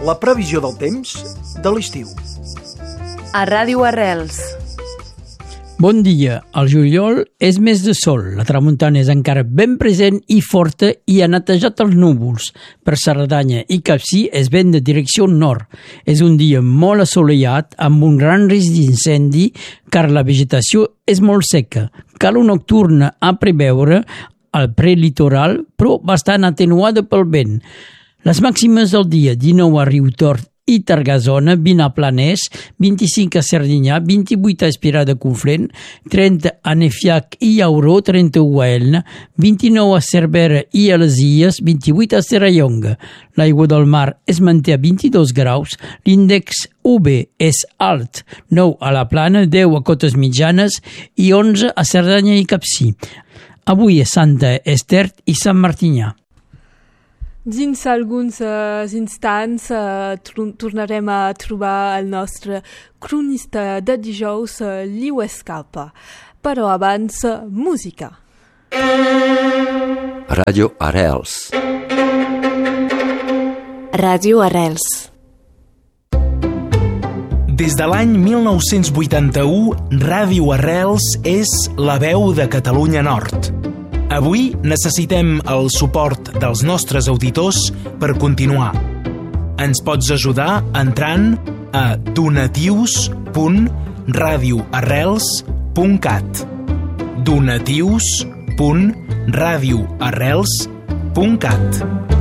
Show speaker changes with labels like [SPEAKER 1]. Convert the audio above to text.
[SPEAKER 1] la previsió del temps de l'estiu.
[SPEAKER 2] A Ràdio Arrels.
[SPEAKER 3] Bon dia. El juliol és mes de sol. La tramuntana és encara ben present i forta i ha netejat els núvols. Per Cerdanya i Capcir és vent de direcció nord. És un dia molt assolellat amb un gran risc d'incendi car la vegetació és molt seca. Calor nocturna a preveure al prelitoral, però bastant atenuada pel vent. Les màximes del dia: 19 a Riutort i Tarragona, 20 a Planès, 25 a Serdinyà, 28 a Espirà de Conflent, 30 a Nefiac i Auró, 31 a Elna, 29 a Cervera i a les Illes, 28 a Serrallonga. L'aigua del mar es manté a 22 graus, l'índex UV és alt, 9 a la Plana, 10 a Cotes Mitjanes i 11 a Cerdanya i Capcir. Avui és Santa Ester i Sant Martinyà.
[SPEAKER 4] Dins alguns instants tornarem a trobar el nostre cronista de dijous, Liu Escapa. Però abans, música.
[SPEAKER 5] Ràdio Arrels.
[SPEAKER 2] Ràdio Arrels.
[SPEAKER 6] Des de l'any 1981, Ràdio Arrels és la veu de Catalunya Nord. Avui necessitem el suport dels nostres auditors per continuar. Ens pots ajudar entrant a donatius.radioarrels.cat donatius.radioarrels.cat